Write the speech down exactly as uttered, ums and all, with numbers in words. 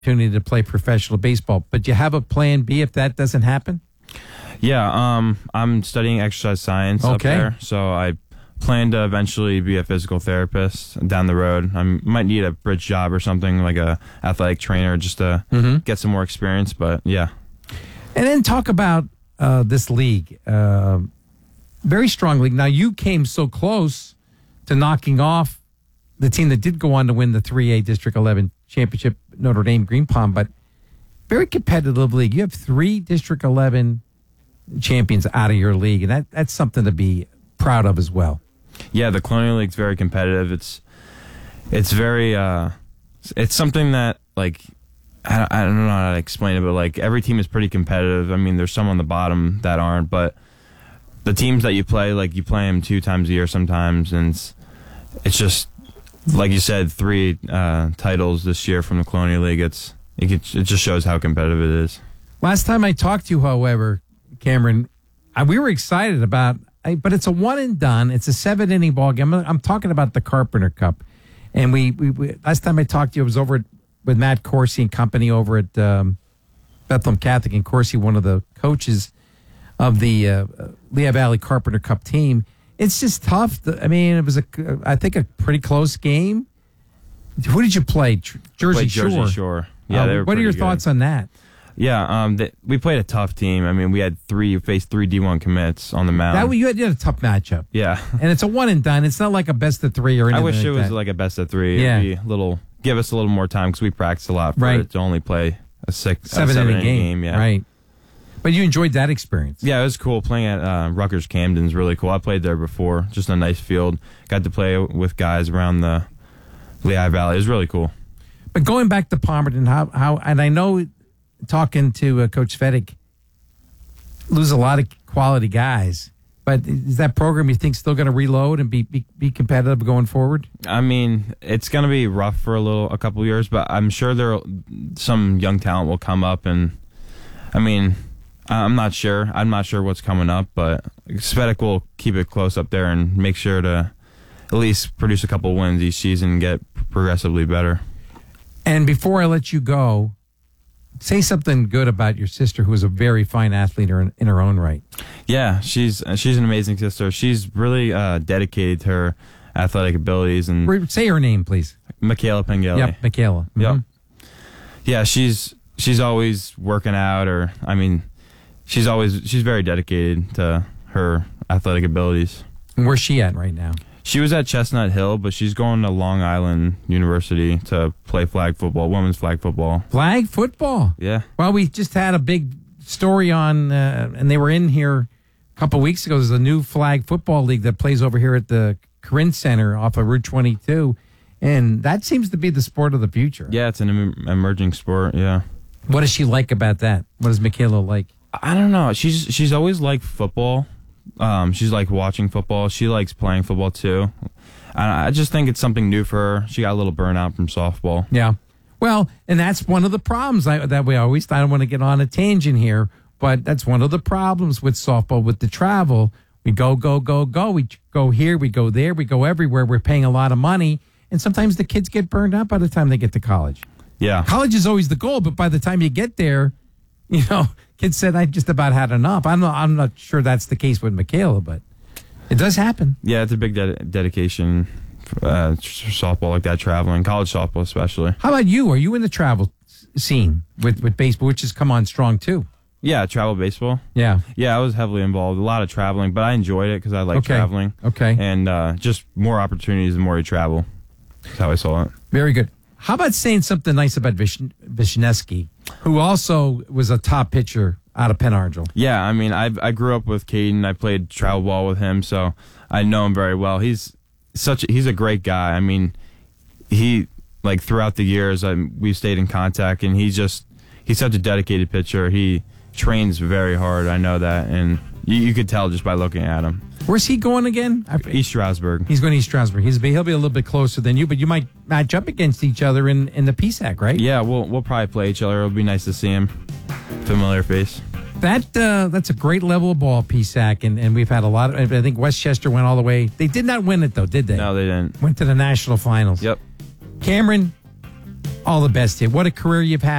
opportunity to play professional baseball. But you have a plan B if that doesn't happen? Yeah, um, I'm studying exercise science up Okay. there, so I plan to eventually be a physical therapist down the road. I might need a bridge job or something, like a athletic trainer, just to Mm-hmm. get some more experience, but yeah. And then talk about uh, this league. Uh, very strong league. Now, you came so close to knocking off the team that did go on to win the three A District eleven championship, Notre Dame Green Palm, but very competitive league. You have three District eleven champions out of your league, and that, that's something to be proud of as well. Yeah, the Colonial League's very competitive. It's it's very uh, it's something that like I, I don't know how to explain it, but like every team is pretty competitive. I mean, there's some on the bottom that aren't, but the teams that you play, like you play them two times a year sometimes, and it's, it's just like you said, three uh, titles this year from the Colonial League. It's it, could, it just shows how competitive it is. Last time I talked to you, however, Cameron, I, we were excited about, I, but it's a one and done. It's a seven inning ball game. I'm, I'm talking about the Carpenter Cup, and we, we, we last time I talked to you, I was over at, with Matt Corsi and company over at um, Bethlehem Catholic, and Corsi, one of the coaches of the uh, Lehigh Valley Carpenter Cup team. It's just tough. I mean, it was a, I think, a pretty close game. Who did you play? Tr- Jersey Played Shore. Jersey Shore. Yeah, Uh, they were what are your pretty good. thoughts on that? Yeah, um, th- we played a tough team. I mean, we had three faced three D one commits on the mound. That you had, you had a tough matchup, yeah, and it's a one and done. It's not like a best of three or I anything. wish like it was that. like a best of three. Yeah. It'd be a little give us a little more time because we practiced a lot for Right. it to only play a six seven, a seven inning game. Yeah, Right. But you enjoyed that experience. Yeah, it was cool playing at uh, Rutgers Camden's really cool. I played there before, just a nice field. Got to play with guys around the Lehigh Valley. It was really cool. But going back to Palmerton, how how and I know talking to uh, Coach Fettig, lose a lot of quality guys. But is that program you think still going to reload and be, be be competitive going forward? I mean, it's going to be rough for a little, a couple of years, but I'm sure there some young talent will come up. And I mean, I'm not sure. I'm not sure what's coming up, but Fettig will keep it close up there and make sure to at least produce a couple wins each season and get progressively better. And before I let you go, say something good about your sister, who is a very fine athlete in, in her own right. Yeah, she's she's an amazing sister. She's really uh, dedicated to her athletic abilities. And Re- Say her name, please. Michaela Pengele. Yep, Michaela. Yep. Mhm. Yeah, she's she's always working out, or I mean, she's always she's very dedicated to her athletic abilities. And where's she at right now? She was at Chestnut Hill, but she's going to Long Island University to play flag football, women's flag football. Flag football. Yeah. Well, we just had a big story on, uh, and they were in here a couple weeks ago. There's a new flag football league that plays over here at the Corinne Center off of Route twenty-two, and that seems to be the sport of the future. Yeah, it's an em- emerging sport. Yeah. What does she like about that? What does Michaela like? I don't know. She's she's always liked football. Um, she's like watching football. She likes playing football too. I, I just think it's something new for her. She got a little burnout from softball. Yeah. Well, and that's one of the problems I, that we always, I don't want to get on a tangent here, but that's one of the problems with softball, with the travel. We go, go, go, go. We go here, we go there, we go everywhere. We're paying a lot of money. And sometimes the kids get burned out by the time they get to college. Yeah. College is always the goal, but by the time you get there, you know, kids said, I just about had enough. I'm not, I'm not sure that's the case with Michaela, but it does happen. Yeah, it's a big ded- dedication uh, for softball like that, traveling, college softball especially. How about you? Are you in the travel s- scene with, with baseball, which has come on strong too? Yeah, travel baseball. Yeah. Yeah, I was heavily involved. A lot of traveling, but I enjoyed it because I like Okay. traveling. Okay. And uh, just more opportunities the more you travel. That's how I saw it. Very good. How about saying something nice about Vish- Wisniewski, who also was a top pitcher out of Penargil? Yeah, I mean, I I grew up with Caden. I played travel ball with him, so I know him very well. He's such a, he's a great guy. I mean, he like throughout the years I, we've stayed in contact, and he's just he's such a dedicated pitcher. He trains very hard. I know that, and you, you could tell just by looking at him. Where's he going again? I, East Stroudsburg. he's going to East Strasburg. He's he'll be a little bit closer than you, but you might match up against each other in, in the P S A C, right? Yeah, we'll we'll probably play each other. It'll be nice to see him. Familiar face. That uh, that's a great level of ball, P S A C, and, and we've had a lot of. I think Westchester went all the way. They did not win it though, did they? No, they didn't. Went to the national finals. Yep. Cameron, All the best to you. What a career you've had.